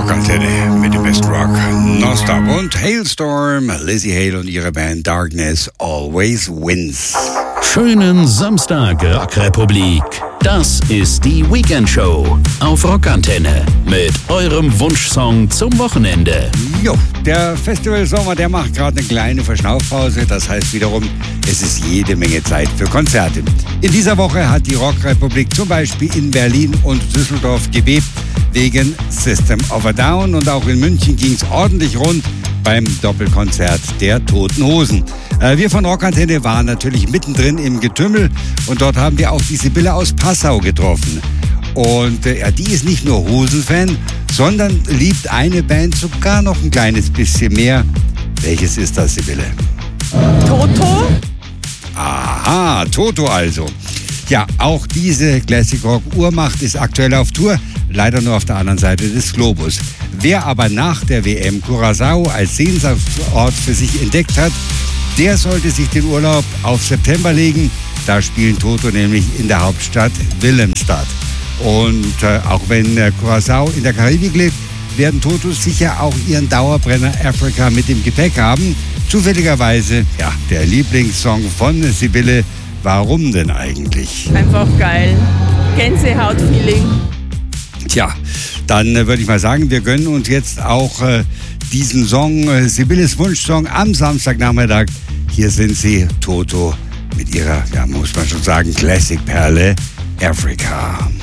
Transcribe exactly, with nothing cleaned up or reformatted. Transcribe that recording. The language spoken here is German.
Rockantenne mit dem Best Rock Nonstop und Hailstorm, Lzzy Hale und ihre Band Darkness Always Wins. Schönen Samstag, Rockrepublik. Das ist die Weekendshow auf Rockantenne mit eurem Wunschsong zum Wochenende. Jo, der Festivalsommer, der macht gerade eine kleine Verschnaufpause. Das heißt wiederum, es ist jede Menge Zeit für Konzerte. In dieser Woche hat die Rockrepublik zum Beispiel in Berlin und Düsseldorf gebebt wegen System of a Down. Und auch in München ging es ordentlich rund beim Doppelkonzert der Toten Hosen. Äh, wir von Rockantenne waren natürlich mittendrin im Getümmel und dort haben wir auch die Sibylle aus Passau getroffen. Und äh, ja, die ist nicht nur Hosen-Fan, sondern liebt eine Band sogar noch ein kleines bisschen mehr. Welches ist das, Sibylle? Toto? Aha, Toto also. Ja, auch diese Classic Rock Urmacht ist aktuell auf Tour, leider nur auf der anderen Seite des Globus. Wer aber nach der W M Curaçao als Sehnsuchtsort für sich entdeckt hat, der sollte sich den Urlaub auf September legen. Da spielen Toto nämlich in der Hauptstadt Willemstad. Und äh, auch wenn äh, Curaçao in der Karibik lebt, werden Toto sicher auch ihren Dauerbrenner Africa mit im Gepäck haben. Zufälligerweise, ja, der Lieblingssong von Sibylle. Warum denn eigentlich? Einfach geil. Gänsehaut-Feeling. Tja, dann äh, würde ich mal sagen, wir gönnen uns jetzt auch äh, diesen Song, äh, Sibylles Wunschsong am Samstagnachmittag. Hier sind sie, Toto, mit ihrer, ja, muss man schon sagen, Classic-Perle Africa.